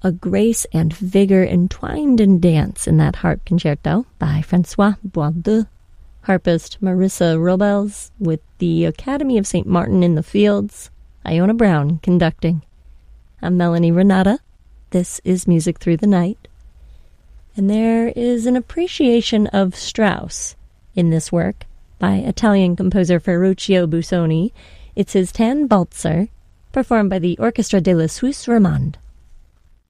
a grace and vigor entwined in dance in that harp concerto by Francois Boisdeu. Harpist Marissa Robles with the Academy of St. Martin in the Fields. Iona Brown conducting. I'm Melanie Renata. This is Music Through the Night. And there is an appreciation of Strauss in this work by Italian composer Ferruccio Busoni. It's his Tannwalzer, performed by the Orchestra de la Suisse Romande.